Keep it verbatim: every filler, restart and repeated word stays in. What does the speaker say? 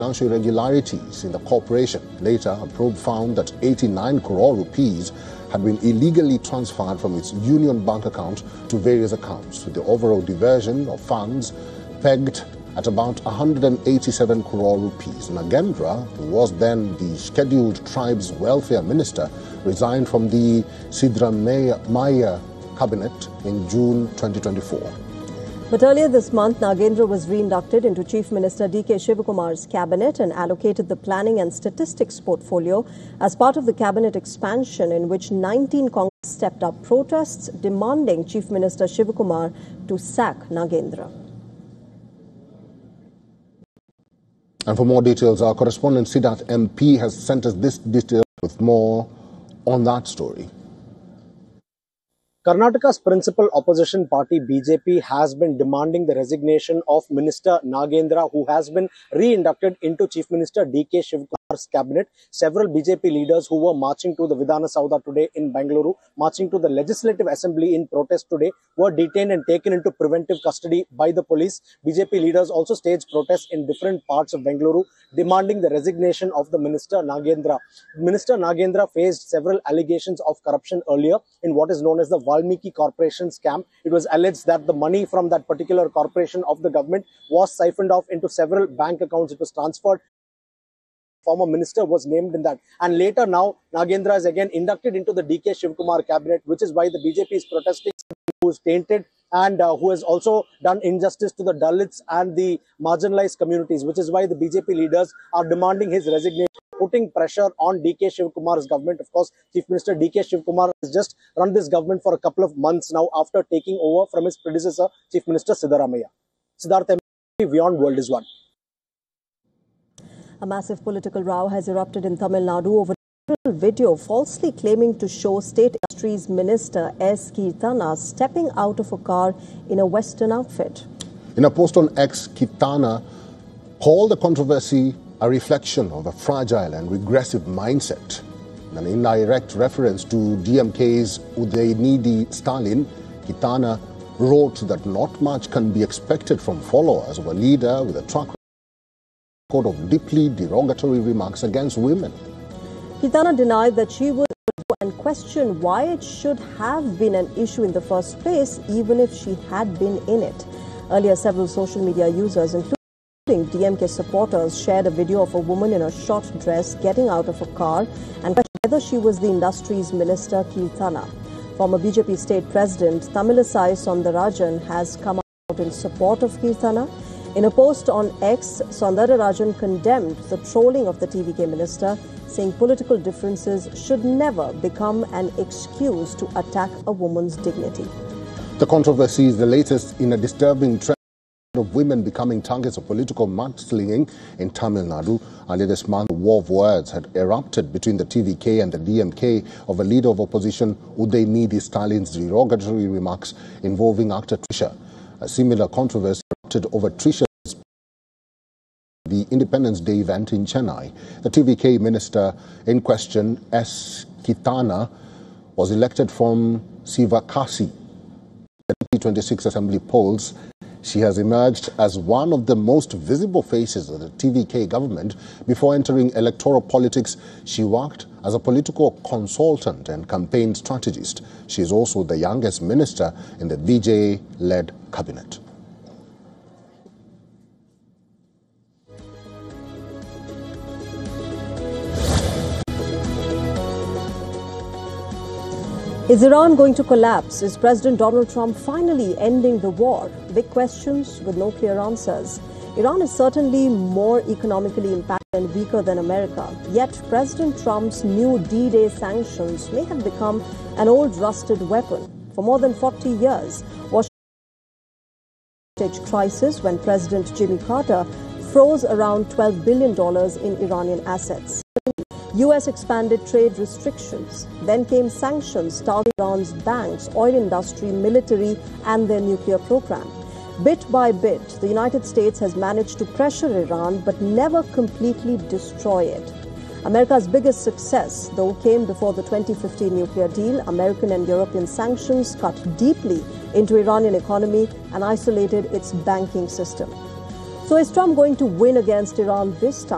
financial irregularities in the corporation. Later, a probe found that eighty-nine crore rupees had been illegally transferred from its Union Bank account to various accounts, with the overall diversion of funds pegged at about one hundred eighty-seven crore rupees. Nagendra, who was then the scheduled tribes welfare minister, resigned from the Siddaramaiah cabinet in June twenty twenty-four. But earlier this month, Nagendra was re-inducted into Chief Minister D K Shivakumar's cabinet and allocated the planning and statistics portfolio as part of the cabinet expansion, in which nineteen Congress stepped up protests demanding Chief Minister Shivakumar to sack Nagendra. And for more details, our correspondent Siddharth M P has sent us this detail with more on that story. Karnataka's principal opposition party B J P has been demanding the resignation of Minister Nagendra, who has been re-inducted into Chief Minister D K Shivakumar's cabinet. Several B J P leaders who were marching to the Vidhana Saudha today in Bengaluru, marching to the Legislative Assembly in protest today, were detained and taken into preventive custody by the police. B J P leaders also staged protests in different parts of Bengaluru, demanding the resignation of the Minister Nagendra. Minister Nagendra faced several allegations of corruption earlier in what is known as the Valmiki Corporation scam. It was alleged that the money from that particular corporation of the government was siphoned off into several bank accounts. It was transferred. Former minister was named in that. And later now, Nagendra is again inducted into the D K Shivakumar cabinet, which is why the B J P is protesting, who is tainted and uh, who has also done injustice to the Dalits and the marginalized communities, which is why the B J P leaders are demanding his resignation, putting pressure on D K Shivakumar's government. Of course, Chief Minister D K Shivakumar has just run this government for a couple of months now after taking over from his predecessor, Chief Minister Siddaramaiah. Siddharth M P, Beyond World is One. A massive political row has erupted in Tamil Nadu over a video falsely claiming to show State Industries Minister S. Keerthana stepping out of a car in a Western outfit. In a post on X, Keerthana called the controversy a reflection of a fragile and regressive mindset. In an indirect reference to D M K's Udaynidhi Stalin, Keerthana wrote that not much can be expected from followers of a leader with a track record of deeply derogatory remarks against women. Keerthana denied that she would and questioned why it should have been an issue in the first place, even if she had been in it. Earlier, several social media users, including D M K supporters, shared a video of a woman in a short dress getting out of a car and questioned whether she was the Industries Minister Keerthana. Former B J P State President Tamilisai Soundararajan has come out in support of Keerthana. In a post on X, Soundararajan condemned the trolling of the T V K minister, saying political differences should never become an excuse to attack a woman's dignity. The controversy is the latest in a disturbing trend of women becoming targets of political mudslinging in Tamil Nadu. Earlier this month, a war of words had erupted between the T V K and the D M K of a leader of opposition, Udaynidhi Stalin's derogatory remarks involving actor Trisha. A similar controversy erupted over Trisha's the Independence Day event in Chennai. The T V K minister in question, S. Keerthana, was elected from Sivakasi. The twenty twenty-six Assembly polls, she has emerged as one of the most visible faces of the T V K government. Before entering electoral politics, she worked as a political consultant and campaign strategist. She is also the youngest minister in the V J A-led cabinet. Is Iran going to collapse? Is President Donald Trump finally ending the war? Big questions with no clear answers. Iran is certainly more economically impacted and weaker than America. Yet President Trump's new D-Day sanctions may have become an old rusted weapon. For more than forty years, Washington crisis when President Jimmy Carter froze around twelve billion dollars in Iranian assets. U S expanded trade restrictions. Then came sanctions targeting Iran's banks, oil industry, military, and their nuclear program. Bit by bit, the United States has managed to pressure Iran but never completely destroy it. America's biggest success, though, came before the twenty fifteen nuclear deal. American and European sanctions cut deeply into Iranian economy and isolated its banking system. So is Trump going to win against Iran this time?